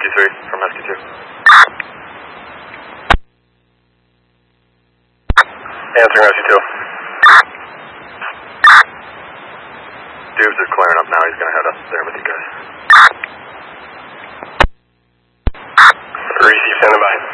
Rescue 3 from Rescue 2. Answering Rescue 2. Dubes is clearing up now. He's going to head up there with you guys. Receive, standing by.